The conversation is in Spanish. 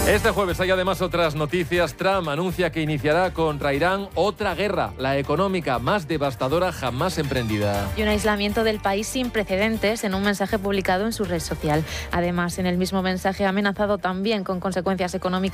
Este jueves hay además otras noticias. Trump anuncia que iniciará contra Irán otra guerra, la económica más devastadora jamás emprendida. Y un aislamiento del país sin precedentes en un mensaje publicado en su red social. Además, en el mismo mensaje ha amenazado también con consecuencias económicas